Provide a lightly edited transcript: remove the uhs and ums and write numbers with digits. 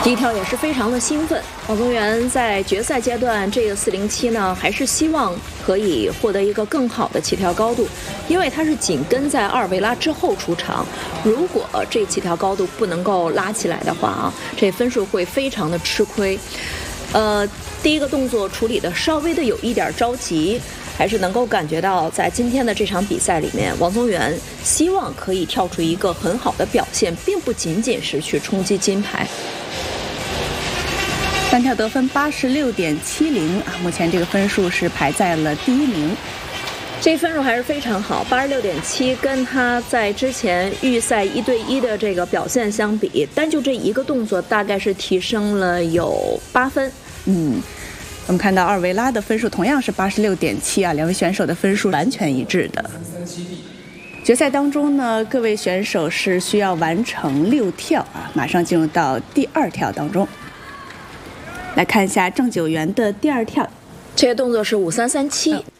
第一跳也是非常的兴奋，王宗源在决赛阶段这个407呢，还是希望可以获得一个更好的起跳高度，因为他是紧跟在阿尔维拉之后出场，如果这起跳高度不能够拉起来的话啊，这分数会非常的吃亏。第一个动作处理的稍微的有一点着急，还是能够感觉到在今天的这场比赛里面，王宗源希望可以跳出一个很好的表现，并不仅仅是去冲击金牌。 单跳得分86.70啊，目前这个分数是排在了第1名。 这分数还是非常好，86.7，跟他在之前预赛1对1的这个表现相比，单就这一个动作大概是提升了有8分。 我们看到阿尔维拉的分数同样是86.7啊，两位选手的分数完全一致的。决赛当中呢，各位选手是需要完成6跳啊，马上进入到第2跳当中。来看一下郑九元的第2跳， 这个动作是5337，